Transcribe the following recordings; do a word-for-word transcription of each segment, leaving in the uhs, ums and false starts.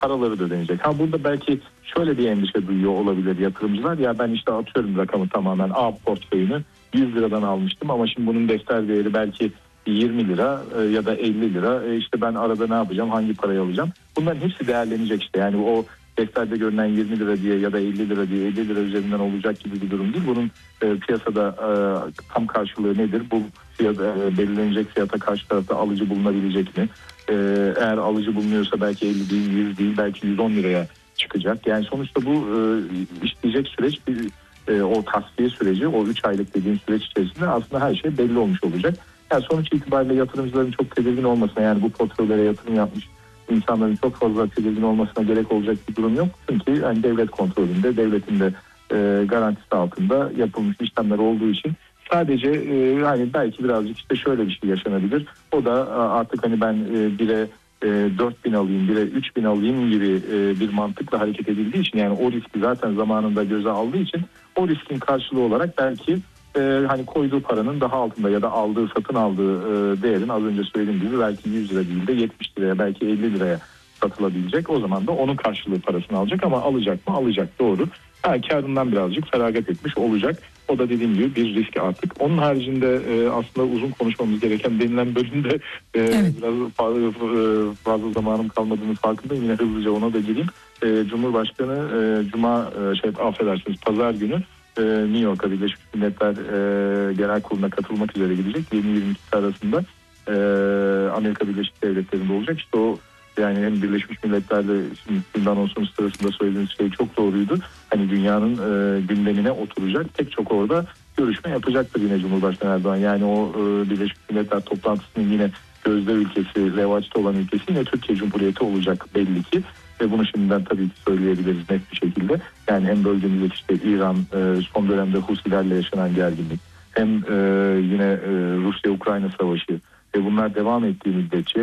paraları da ödenecek. Ha burada belki şöyle bir endişe duyuyor olabilir yatırımcılar. Ya ben işte atıyorum rakamı tamamen A portföyünü yüz liradan almıştım ama şimdi bunun defter değeri belki yirmi lira e, ya da elli lira. E işte ben arada ne yapacağım, hangi parayı alacağım? Bunların hepsi değerlenecek işte. Yani o defterde görünen yirmi lira diye ya da elli lira diye elli lira üzerinden olacak gibi bir durum değil. Bunun e, piyasada e, tam karşılığı nedir? Bu fiyat, e, belirlenecek fiyata karşı tarafta alıcı bulunabilecek mi? E, eğer alıcı bulunuyorsa belki elli değil, yüz değil, belki yüz on liraya çıkacak. Yani sonuçta bu e, işleyecek süreç bir e, o tasfiye süreci, o üç aylık dediğim süreç içerisinde aslında her şey belli olmuş olacak. Yani sonuç itibariyle yatırımcıların çok tedirgin olmasına, yani bu portföylere yatırım yapmış insanların çok fazla tedirgin olmasına gerek olacak bir durum yok. Çünkü yani devlet kontrolünde, devletin de e, garantisi altında yapılmış işlemler olduğu için sadece e, hani belki birazcık işte şöyle bir şey yaşanabilir. O da artık hani ben e, bire e, dört bin alayım, bire üç bin alayım gibi e, bir mantıkla hareket edildiği için, yani o riski zaten zamanında göze aldığı için o riskin karşılığı olarak belki Ee, hani koyduğu paranın daha altında ya da aldığı, satın aldığı e, değerin az önce söylediğim gibi belki yüz lira değil de yetmiş liraya, belki elli liraya satılabilecek. O zaman da onun karşılığı parasını alacak ama alacak mı? Alacak, doğru. Ha, kârından birazcık feragat etmiş olacak. O da dediğim gibi bir risk artık. Onun haricinde e, aslında uzun konuşmamız gereken denilen bölümde e, evet. biraz fazla, fazla zamanım kalmadığını farkındayım. Yine hızlıca ona da gireyim. E, Cumhurbaşkanı e, Cuma e, şey affedersiniz Pazar günü New York'a Birleşmiş Milletler e, Genel Kurulu'na katılmak üzere gidecek. yirmi yirmi iki arasında e, Amerika Birleşik Devletleri'nde olacak. İşte o, yani hem Birleşmiş Milletler'de şimdi anonsunuz sırasında söylediğiniz şey çok doğruydu. Hani dünyanın e, gündemine oturacak pek çok orada görüşme yapacaktır yine Cumhurbaşkanı Erdoğan. Yani o e, Birleşmiş Milletler toplantısının yine gözde ülkesi, revaçta olan ülkesi yine Türkiye Cumhuriyeti olacak belli ki. Ve bunu şimdiden tabii ki söyleyebiliriz net bir şekilde. Yani hem bölgemizde işte İran, son dönemde Husilerle yaşanan gerginlik, hem yine Rusya-Ukrayna savaşı ve bunlar devam ettiği müddetçe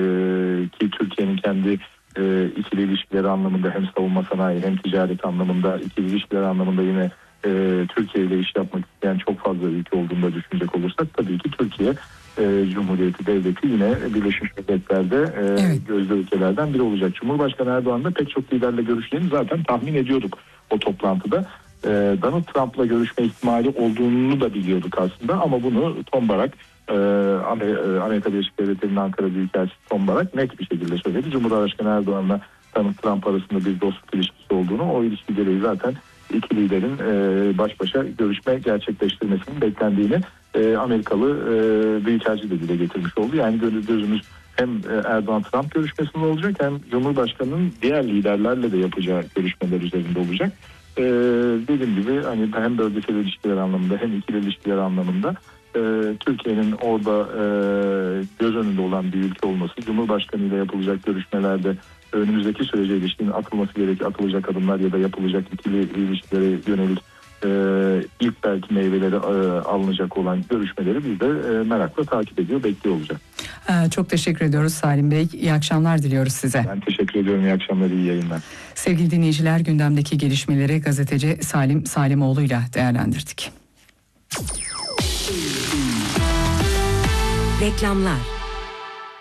ki Türkiye'nin kendi ikili ilişkileri anlamında hem savunma sanayi hem ticaret anlamında, ikili ilişkileri anlamında yine Türkiye ile iş yapmak isteyen çok fazla ülke olduğunu da düşünecek olursak tabii ki Türkiye E, Cumhuriyeti Devleti yine Birleşmiş Milletler'de e, evet. gözde ülkelerden biri olacak. Cumhurbaşkanı Erdoğan da pek çok liderle görüşeceğini zaten tahmin ediyorduk o toplantıda. E, Donald Trump'la görüşme ihtimali olduğunu da biliyorduk aslında ama bunu Tom Barak, e, Amerika Birleşik Devletleri'nin Ankara Büyükelçisi Tom Barak net bir şekilde söyledi. Cumhurbaşkanı Erdoğan'la Donald Trump arasında bir dostluk ilişkisi olduğunu, o ilişki gereği zaten iki liderin e, baş başa görüşme gerçekleştirmesinin beklendiğini e, Amerikalı e, büyükelçi de dile getirmiş oldu. Yani gözümüz hem Erdoğan-Trump görüşmesinde olacak hem Cumhurbaşkanı'nın diğer liderlerle de yapacağı görüşmeler üzerinde olacak. E, dediğim gibi hani hem bölgesel ilişkiler anlamında hem ikili ilişkiler anlamında e, Türkiye'nin orada e, göz önünde olan bir ülke olması, Cumhurbaşkanı ile yapılacak görüşmelerde önümüzdeki sürece ilişkin atılması gerek, atılacak adımlar ya da yapılacak ikili ilişkilere yönelik e, ilk belki meyveleri e, alınacak olan görüşmeleri biz de e, merakla takip ediyor, bekliyor olacak. Ee, çok teşekkür ediyoruz Salim Bey. İyi akşamlar diliyoruz size. Ben teşekkür ediyorum. İyi akşamlar, iyi yayınlar. Sevgili dinleyiciler, gündemdeki gelişmeleri gazeteci Salim Salimoğlu ile değerlendirdik. Reklamlar.